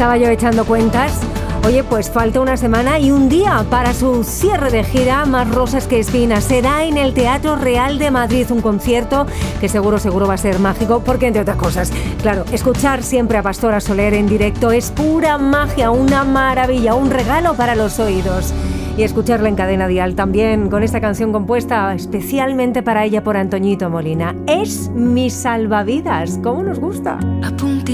Estaba yo echando cuentas. Oye, pues falta una semana y un día para su cierre de gira Más rosas que espinas. Será en el Teatro Real de Madrid, un concierto que seguro va a ser mágico, porque entre otras cosas, claro, escuchar siempre a Pastora Soler en directo es pura magia, una maravilla, un regalo para los oídos. Y escucharla en Cadena Dial también con esta canción compuesta especialmente para ella por Antoñito Molina. Es mi salvavidas, ¿cómo nos gusta?